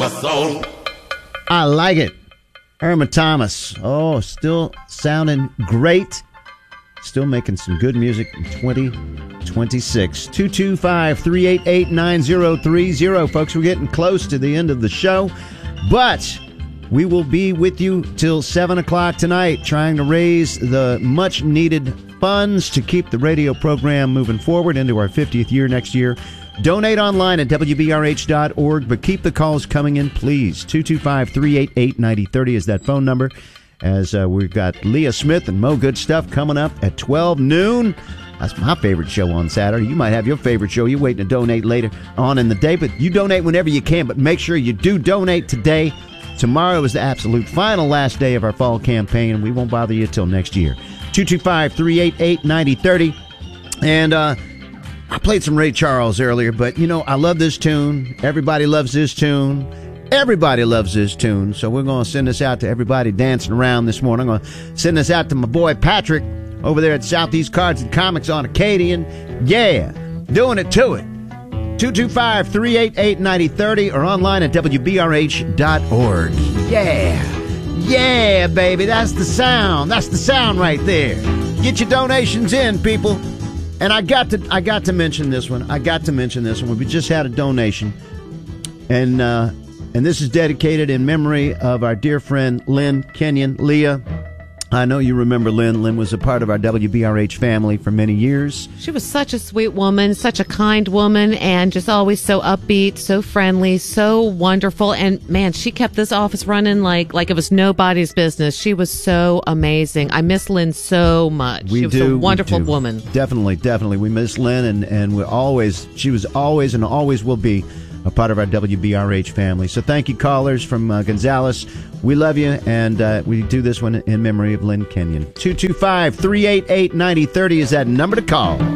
my soul. I like it. Irma Thomas. Oh, still sounding great. Still making some good music in 2026. 225-388-9030. Folks, we're getting close to the end of the show, but we will be with you till 7 o'clock tonight, trying to raise the much-needed funds to keep the radio program moving forward into our 50th year next year. Donate online at WBRH.org, but keep the calls coming in, please. 225-388-9030 is that phone number, as we've got Leah Smith and Mo Good Stuff coming up at 12 noon. That's my favorite show on Saturday. You might have your favorite show. You're waiting to donate later on in the day, but you donate whenever you can, but make sure you do donate today. Tomorrow is the absolute final last day of our fall campaign, and we won't bother you till next year. 225-388-9030. And I played some Ray Charles earlier, but, you know, I love this tune. Everybody loves this tune. Everybody loves this tune. So we're going to send this out to everybody dancing around this morning. I'm going to send this out to my boy Patrick over there at Southeast Cards and Comics on Acadian. Yeah, doing it to it. 225-388-9030 or online at WBRH.org. Yeah. Yeah, baby. That's the sound. That's the sound right there. Get your donations in, people. And I got to mention this one. We just had a donation. And this is dedicated in memory of our dear friend Lynn Kenyon. Leah, I know you remember Lynn. Lynn was a part of our WBRH family for many years. She was such a sweet woman, such a kind woman, and just always so upbeat, so friendly, so wonderful. And, man, she kept this office running like it was nobody's business. She was so amazing. I miss Lynn so much. She was a wonderful woman. Definitely. We miss Lynn, and she was always and always will be a part of our WBRH family. So thank you, callers from Gonzales. We love you, and we do this one in memory of Lynn Kenyon. 225-388-9030 is that number to call.